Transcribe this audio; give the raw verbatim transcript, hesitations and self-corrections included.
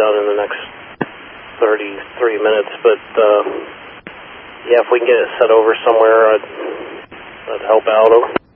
done in the next thirty-three minutes, but uh, yeah, if we can get it set over somewhere, I'd, I'd help out.